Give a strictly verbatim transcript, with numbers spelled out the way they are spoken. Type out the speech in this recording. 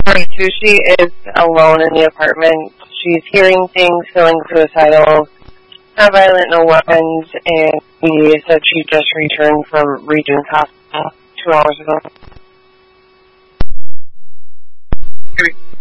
Right, so she is alone in the apartment. She's hearing things, feeling suicidal, not violent, no weapons, and he said she just returned from Regent's Hospital two hours ago.